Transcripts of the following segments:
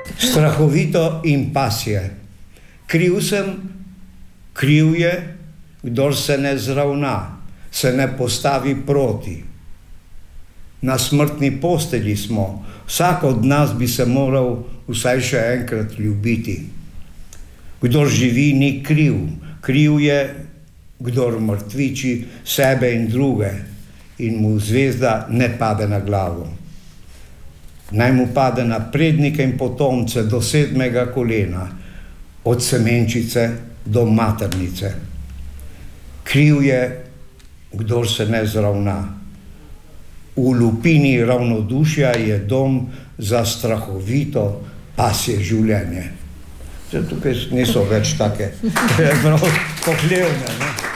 Strahovito in pasje. Kriv sem, kriv je, kdor se ne zravna, se ne postavi proti. Na smrtni postelji smo, vsak od nas bi se moral vsaj še enkrat ljubiti. Kdor živi, ni kriv, kriv je, kdor mrtviči sebe in druge in mu zvezda ne pade na glavo. Naj mu pade na prednike in potomce do 7. kolena, od semenčice do maternice. Kriv je, kdor se ne zravna. V lupini ravnodušja je dom za strahovito pasje življenje. Tukaj niso več take pohlevne.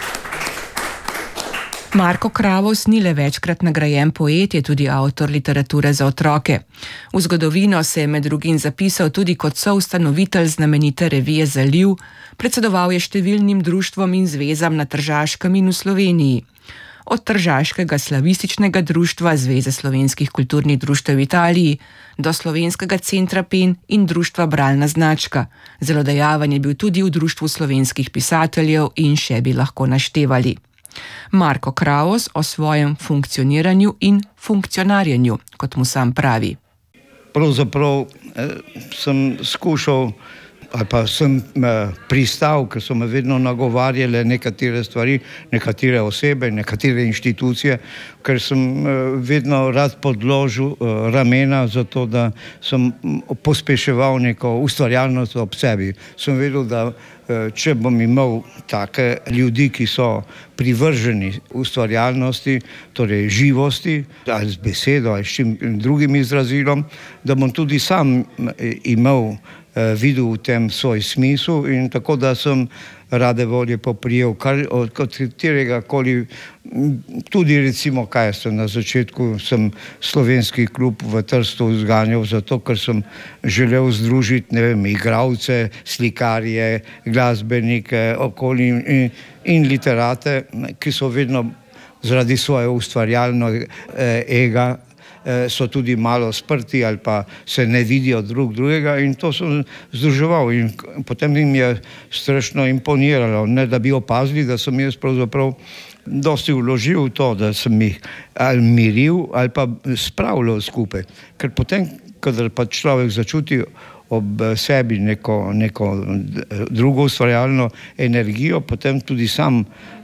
Marko Kravos ni le večkrat nagrajen poet, je tudi avtor literature za otroke. V zgodovino se je med drugim zapisal tudi kot soustanovitelj znamenite revije Zaliv, predsedoval je številnim društvom in zvezam na Tržaškem in v Sloveniji. Od Tržaškega slavističnega društva Zveze slovenskih kulturnih društev v Italiji do Slovenskega centra Pen in društva Bralna značka. Zelo dejaven je bil tudi v društvu slovenskih pisateljev in še bi lahko naštevali. Marko Kravos o svojem funkcioniranju in funkcionarjenju, kot mu sam pravi. Pravzaprav sem skušal ali pa sem pristal, ker so me vedno nagovarjale nekatere stvari, nekatere osebe, nekatere inštitucije, ker sem vedno rad podložil ramena za to, da sem pospeševal neko ustvarjalnost ob sebi. Sem vedel, da če bom imel take ljudi, ki so privrženi ustvarjalnosti, torej živosti, ali z besedo, ali s čim drugim izrazilom, da bom tudi sam imel videl v tem svoj smisel in tako, da sem rade volje poprijel od katerega koli, tudi recimo, na začetku sem slovenski klub v Trstu zganjal zato, ker sem želel združiti, igralce, slikarje, glasbenike, okoli in literate, ki so vedno zaradi svoje ustvarjalnega ega so tudi malo sprti ali pa se ne vidijo drugega in to sem združeval in potem jim je strašno imponiralo, ne da bi opazili, da sem jaz pravzaprav dosti vložil v to, da sem jih ali miril ali pa spravljal skupaj, ker potem, kadar pa človek začuti ob sebi neko drugo ustvarjalno energijo, potem tudi sam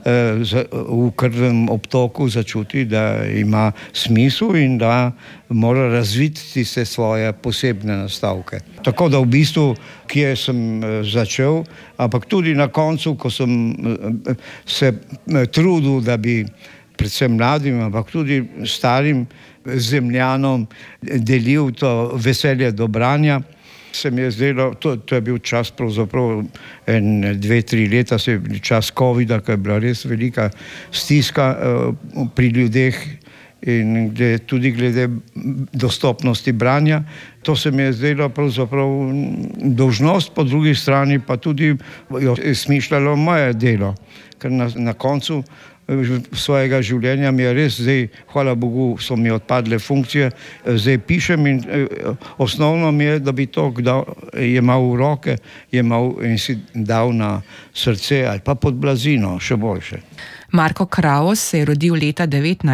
v krvnem obtoku začuti, da ima smisel in da mora razviti tiste svoje posebne nastavke. Tako da v bistvu, kje sem začel, ampak tudi na koncu, ko sem se trudil, da bi predvsem mladim, ampak tudi starim zemljanom delil to veselje do branja, se mi je zdelo, to je bil čas pravzaprav 2-3 leta, se je bil čas covida, ko je bila res velika stiska pri ljudeh in tudi glede dostopnosti branja. To se mi je zdelo pravzaprav dolžnost, po drugi strani pa tudi smišljalo moje delo, ker na koncu svojega življenja mi je res zdaj, hvala Bogu, so mi odpadle funkcije, zdaj pišem in osnovno mi je, da bi to jemal v roke, jemal in si dal na srce ali pa pod blazino, še boljše. Marko Kravos se je rodil leta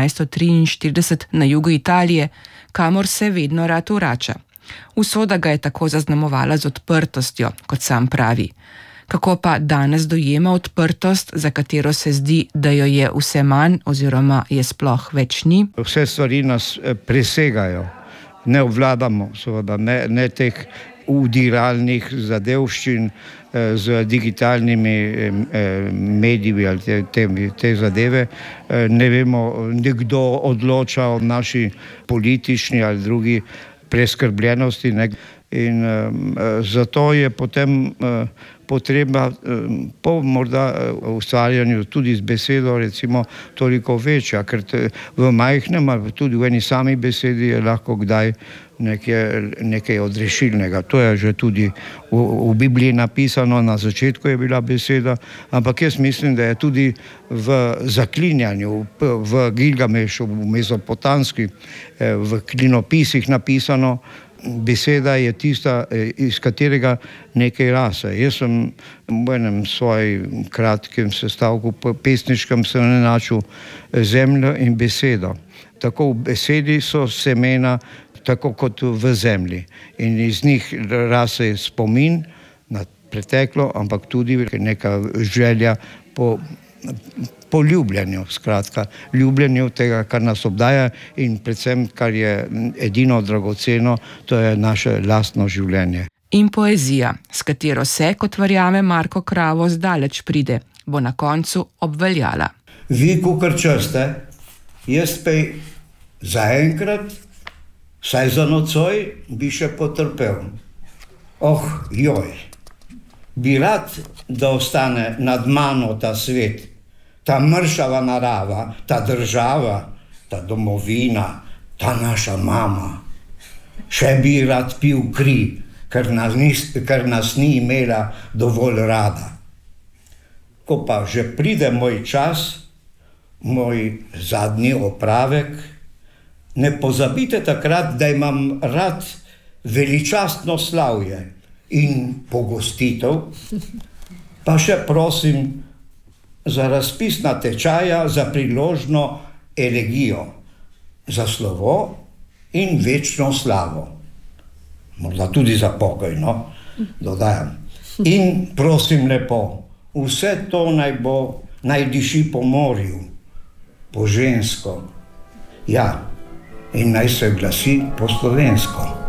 1943 na jugu Italije, kamor se vedno rad vrača. Usoda ga je tako zaznamovala z odprtostjo, kot sam pravi. Kako pa danes dojema odprtost, za katero se zdi, da jo je vse manj oziroma je sploh več ni? Vse stvari nas presegajo, ne obvladamo, seveda, ne teh udiralnih zadevščin z digitalnimi mediji ali te zadeve. Ne vemo, nekdo odloča o naši politični ali drugi preskrbljenosti, in zato je potem potreba po morda ustvarjanju tudi z besedo recimo toliko večja, ker v majhnem ali tudi v eni sami besedi je lahko kdaj nekaj odrešilnega. To je že tudi v Bibliji napisano, na začetku je bila beseda, ampak jaz mislim, da je tudi v zaklinjanju, v Gilgamešu, v mezopotamski, v klinopisih napisano, beseda je tista, iz katerega nekaj rase. Jaz sem v enem svojem kratkem sestavku pesniškem sem našel zemljo in besedo. Tako v besedi so semena, tako kot v zemlji. In iz njih rase spomin na preteklo, ampak tudi neka želja po ljubljenju, skratka, ljubljenju tega, kar nas obdaja in predvsem, kar je edino dragoceno, to je naše lastno življenje. In poezija, s katero se, kot verjame Marko Kravo, zdaleč pride, bo na koncu obveljala. Vi, kukar časte, jaz pa zaenkrat, saj za nocoj, bi še potrpel. Joj, bi rad, da ostane nad mano ta svet, ta mršava narava, ta država, ta domovina, ta naša mama. Še bi rad pil kri, ker nas ni imela dovolj rada. Ko pa že pride moj čas, moj zadnji opravek, ne pozabite takrat, da imam rad veličastno slavje in pogostitev, pa še prosim za razpis natečaja za priložno elegijo, za slovo in večno slavo. Morda tudi za pokoj, no, dodajam. In prosim lepo, vse to naj diši po morju, po žensko, ja, in naj se glasi po slovensko.